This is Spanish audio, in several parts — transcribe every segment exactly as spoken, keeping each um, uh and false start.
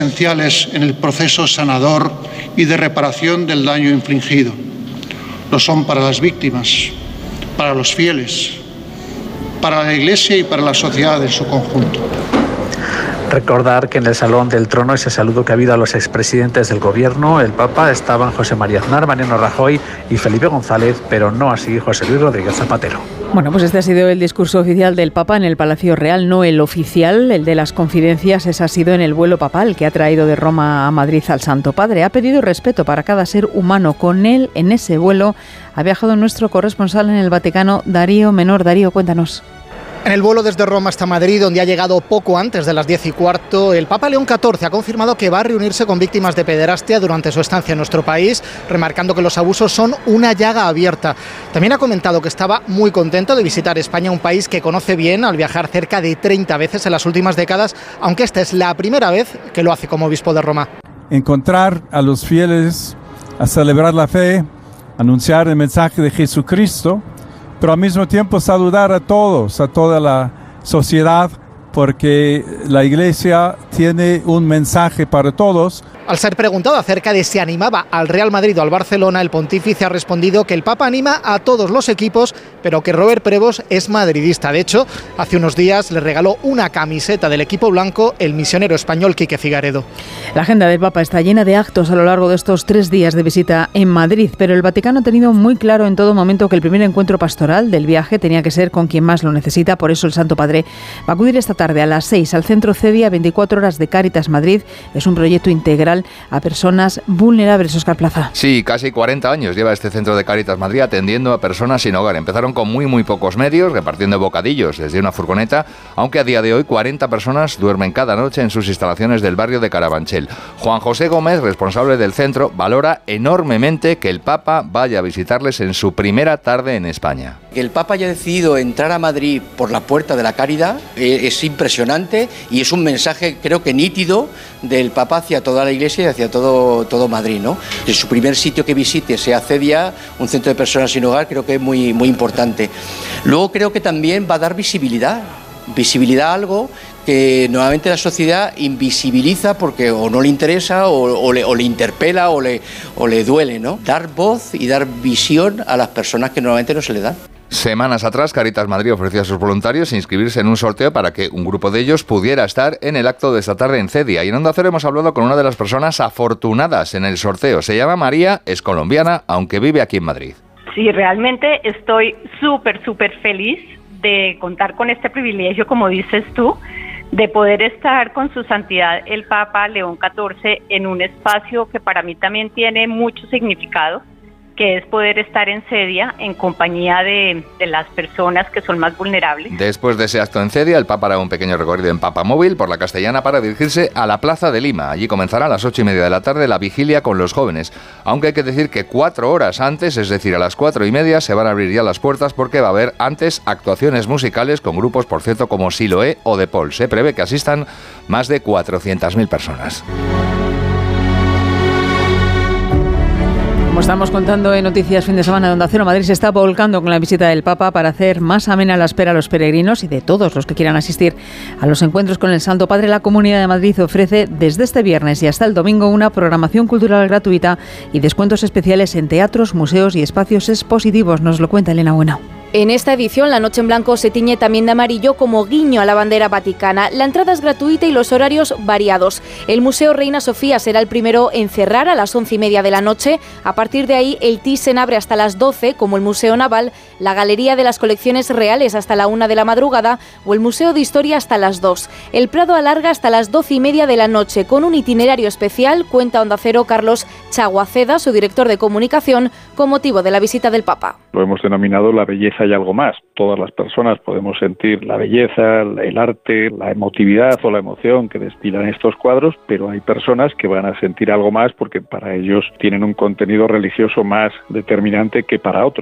esenciales en el proceso sanador y de reparación del daño infligido. Lo son para las víctimas, para los fieles, para la Iglesia y para la sociedad en su conjunto. Recordar que en el Salón del Trono ese saludo que ha habido a los expresidentes del Gobierno, el Papa, estaban José María Aznar, Mariano Rajoy y Felipe González, pero no así José Luis Rodríguez Zapatero. Bueno, pues este ha sido el discurso oficial del Papa en el Palacio Real, no el oficial, el de las confidencias. Ese ha sido en el vuelo papal que ha traído de Roma a Madrid al Santo Padre. Ha pedido respeto para cada ser humano. Con él, en ese vuelo, ha viajado nuestro corresponsal en el Vaticano, Darío Menor. Darío, cuéntanos. En el vuelo desde Roma hasta Madrid, donde ha llegado poco antes de las diez y cuarto, el Papa León catorce ha confirmado que va a reunirse con víctimas de pederastia durante su estancia en nuestro país, remarcando que los abusos son una llaga abierta. También ha comentado que estaba muy contento de visitar España, un país que conoce bien al viajar cerca de treinta veces en las últimas décadas, aunque esta es la primera vez que lo hace como obispo de Roma. Encontrar a los fieles, a celebrar la fe, anunciar el mensaje de Jesucristo, pero al mismo tiempo saludar a todos, a toda la sociedad, porque la Iglesia tiene un mensaje para todos. Al ser preguntado acerca de si animaba al Real Madrid o al Barcelona, el pontífice ha respondido que el Papa anima a todos los equipos, pero que Robert Prevost es madridista. De hecho, hace unos días le regaló una camiseta del equipo blanco el misionero español Quique Figaredo. La agenda del Papa está llena de actos a lo largo de estos tres días de visita en Madrid, pero el Vaticano ha tenido muy claro en todo momento que el primer encuentro pastoral del viaje tenía que ser con quien más lo necesita. Por eso el Santo Padre va a acudir esta tarde a las seis al Centro Cedia, veinticuatro horas de Cáritas Madrid. Es un proyecto integral a personas vulnerables. Óscar Plaza. Sí, casi cuarenta años lleva este Centro de Cáritas Madrid atendiendo a personas sin hogar. Empezaron con muy muy pocos medios, repartiendo bocadillos desde una furgoneta, aunque a día de hoy cuarenta personas duermen cada noche en sus instalaciones del barrio de Carabanchel. Juan José Gómez, responsable del centro, valora enormemente que el Papa vaya a visitarles en su primera tarde en España. Que el Papa haya decidido entrar a Madrid por la puerta de la caridad eh, es impresionante y es un mensaje, creo que nítido, del Papa hacia toda la Iglesia y hacia todo, todo Madrid, ¿no? Que su primer sitio que visite sea Cedia, un centro de personas sin hogar, creo que es muy, muy importante. Luego creo que también va a dar visibilidad, visibilidad a algo que normalmente la sociedad invisibiliza porque o no le interesa o, o, le, o le interpela o le, o le duele, ¿no? Dar voz y dar visión a las personas que normalmente no se le dan. Semanas atrás, Cáritas Madrid ofreció a sus voluntarios inscribirse en un sorteo para que un grupo de ellos pudiera estar en el acto de esta tarde en Cedia. Y en Onda Cero hemos hablado con una de las personas afortunadas en el sorteo. Se llama María, es colombiana, aunque vive aquí en Madrid. Sí, realmente estoy súper, súper feliz de contar con este privilegio, como dices tú, de poder estar con su santidad el Papa León catorce en un espacio que para mí también tiene mucho significado, que es poder estar en Cedia en compañía de, de las personas que son más vulnerables. Después de ese acto en Cedia, el Papa hará un pequeño recorrido en Papamóvil por la Castellana para dirigirse a la Plaza de Lima. Allí comenzará a las ocho y media de la tarde la vigilia con los jóvenes. Aunque hay que decir que cuatro horas antes, es decir, a las cuatro y media, se van a abrir ya las puertas porque va a haber antes actuaciones musicales con grupos, por cierto, como Siloé o The Paul. Se prevé que asistan más de cuatrocientas mil personas. Como estamos contando en Noticias Fin de Semana de Onda Cero, Madrid se está volcando con la visita del Papa para hacer más amena la espera a los peregrinos y de todos los que quieran asistir a los encuentros con el Santo Padre. La Comunidad de Madrid ofrece desde este viernes y hasta el domingo una programación cultural gratuita y descuentos especiales en teatros, museos y espacios expositivos. Nos lo cuenta Elena Bueno. En esta edición, la Noche en Blanco se tiñe también de amarillo como guiño a la bandera vaticana. La entrada es gratuita y los horarios variados. El Museo Reina Sofía será el primero en cerrar a las once y media de la noche. A partir de ahí, el Thyssen abre hasta las doce, como el Museo Naval, la Galería de las Colecciones Reales hasta la una de la madrugada o el Museo de Historia hasta las dos. El Prado alarga hasta las doce y media de la noche con un itinerario especial, cuenta Onda Cero Carlos Chaguaceda, su director de comunicación, con motivo de la visita del Papa. Lo hemos denominado la belleza y algo más. Todas las personas podemos sentir la belleza, el arte, la emotividad o la emoción que destilan estos cuadros, pero hay personas que van a sentir algo más porque para ellos tienen un contenido religioso más determinante que para otros.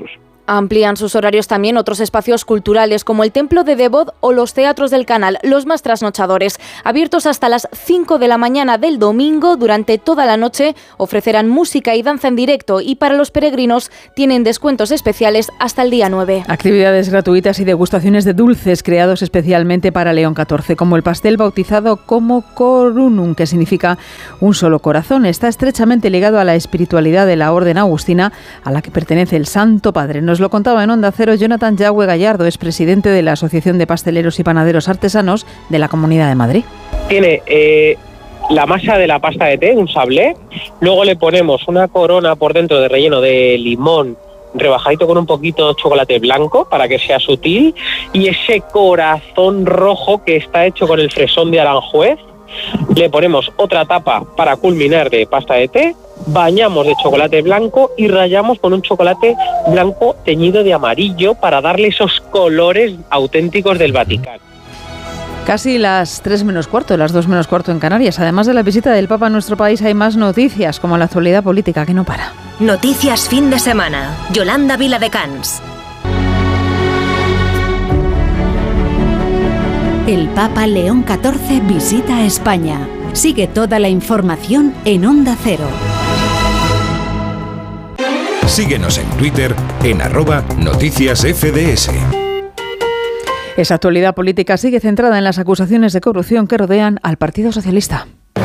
Amplían sus horarios también otros espacios culturales como el Templo de Devot o los teatros del Canal, los más trasnochadores. Abiertos hasta las cinco de la mañana del domingo, durante toda la noche ofrecerán música y danza en directo y para los peregrinos tienen descuentos especiales hasta el día nueve. Actividades gratuitas y degustaciones de dulces creados especialmente para León catorce, como el pastel bautizado como Corunum, que significa un solo corazón. Está estrechamente ligado a la espiritualidad de la Orden Agustina, a la que pertenece el Santo Padre. Nos lo contaba en Onda Cero Jonathan Yagüe Gallardo, es presidente de la Asociación de Pasteleros y Panaderos Artesanos de la Comunidad de Madrid. Tiene eh, la masa de la pasta de té, un sablé, luego le ponemos una corona por dentro de relleno de limón, rebajadito con un poquito de chocolate blanco para que sea sutil, y ese corazón rojo que está hecho con el fresón de Aranjuez. Le ponemos otra tapa para culminar de pasta de té, bañamos de chocolate blanco y rallamos con un chocolate blanco teñido de amarillo para darle esos colores auténticos del Vaticano. Casi las tres menos cuarto, las dos menos cuarto en Canarias. Además de la visita del Papa a nuestro país, hay más noticias, como la actualidad política que no para. Noticias fin de semana. Yolanda Viladecans. El Papa León catorce visita España. Sigue toda la información en Onda Cero. Síguenos en Twitter en arroba noticias F D S. Esa actualidad política sigue centrada en las acusaciones de corrupción que rodean al Partido Socialista.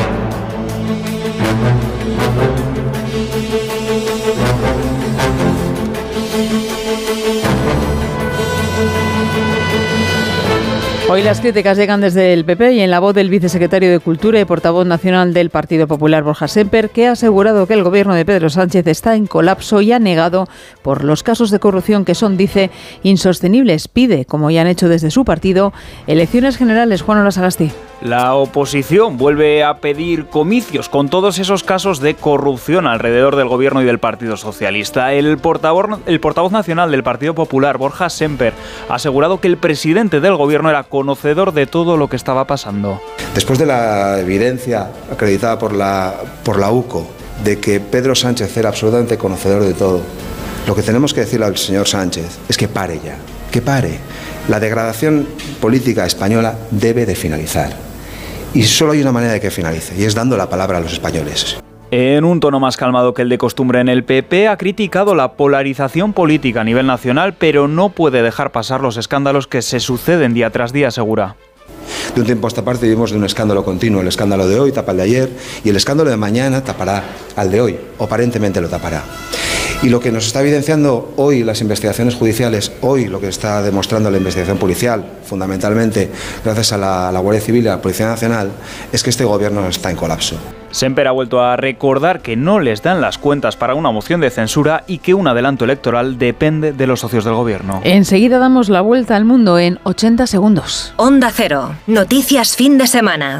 Hoy las críticas llegan desde el P P y en la voz del vicesecretario de Cultura y portavoz nacional del Partido Popular, Borja Sémper, que ha asegurado que el gobierno de Pedro Sánchez está en colapso y ha negado por los casos de corrupción que son, dice, insostenibles. Pide, como ya han hecho desde su partido, elecciones generales. Juan Ola Sagasti. La oposición vuelve a pedir comicios con todos esos casos de corrupción alrededor del gobierno y del Partido Socialista. El portavoz, el portavoz nacional del Partido Popular, Borja Sémper, ha asegurado que el presidente del gobierno era conocedor de todo lo que estaba pasando. Después de la evidencia acreditada por la, por la U C O de que Pedro Sánchez era absolutamente conocedor de todo, lo que tenemos que decirle al señor Sánchez es que pare ya, que pare. La degradación política española debe de finalizar. Y solo hay una manera de que finalice, y es dando la palabra a los españoles. En un tono más calmado que el de costumbre en el P P, ha criticado la polarización política a nivel nacional, pero no puede dejar pasar los escándalos que se suceden día tras día, asegura. De un tiempo a esta parte vivimos de un escándalo continuo. El escándalo de hoy tapa el de ayer y el escándalo de mañana tapará al de hoy, o aparentemente lo tapará. Y lo que nos está evidenciando hoy las investigaciones judiciales, hoy lo que está demostrando la investigación policial, fundamentalmente gracias a la, a la Guardia Civil y a la Policía Nacional, es que este gobierno está en colapso. Sémper ha vuelto a recordar que no les dan las cuentas para una moción de censura y que un adelanto electoral depende de los socios del gobierno. Enseguida damos la vuelta al mundo en ochenta segundos. Onda Cero. Noticias fin de semana.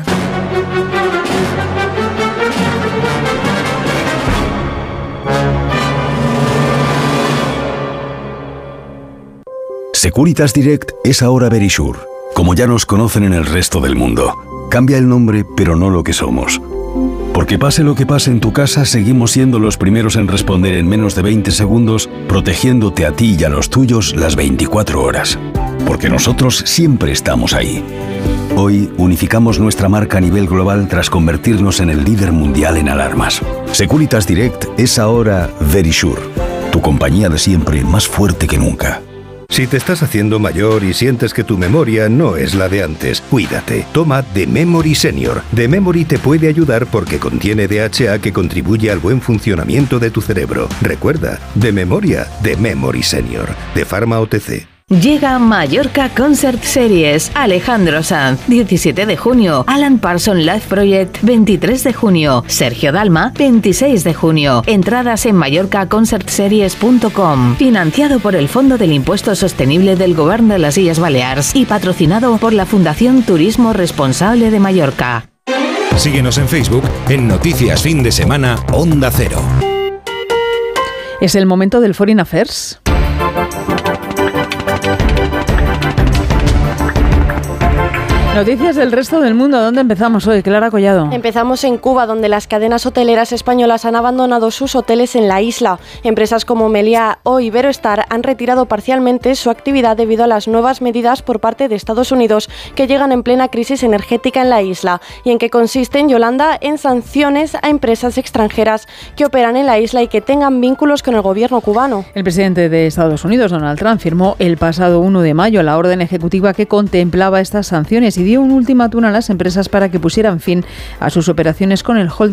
Securitas Direct es ahora Verisure, como ya nos conocen en el resto del mundo. Cambia el nombre, pero no lo que somos. Porque pase lo que pase en tu casa, seguimos siendo los primeros en responder en menos de veinte segundos, protegiéndote a ti y a los tuyos las veinticuatro horas. Porque nosotros siempre estamos ahí. Hoy unificamos nuestra marca a nivel global tras convertirnos en el líder mundial en alarmas. Securitas Direct es ahora Verisure, tu compañía de siempre más fuerte que nunca. Si te estás haciendo mayor y sientes que tu memoria no es la de antes, cuídate. Toma The Memory Senior. The Memory te puede ayudar porque contiene D H A que contribuye al buen funcionamiento de tu cerebro. Recuerda, de memoria, The Memory Senior. De Pharma O T C. Llega Mallorca Concert Series. Alejandro Sanz, diecisiete de junio. Alan Parsons Live Project, veintitrés de junio. Sergio Dalma, veintiséis de junio. Entradas en mallorca concert series punto com. Financiado por el Fondo del Impuesto Sostenible del Gobierno de las Illes Baleares y patrocinado por la Fundación Turismo Responsable de Mallorca. Síguenos en Facebook en Noticias Fin de Semana Onda Cero. Es el momento del Foreign Affairs. Noticias del resto del mundo. ¿Dónde empezamos hoy? Clara Collado. Empezamos en Cuba, donde las cadenas hoteleras españolas han abandonado sus hoteles en la isla. Empresas como Meliá o Iberoestar han retirado parcialmente su actividad debido a las nuevas medidas por parte de Estados Unidos, que llegan en plena crisis energética en la isla. ¿Y en qué consisten, Yolanda? En sanciones a empresas extranjeras que operan en la isla y que tengan vínculos con el gobierno cubano. El presidente de Estados Unidos, Donald Trump, firmó el pasado uno de mayo la orden ejecutiva que contemplaba estas sanciones y dio un ultimátum a las empresas para que pusieran fin a sus operaciones con el holding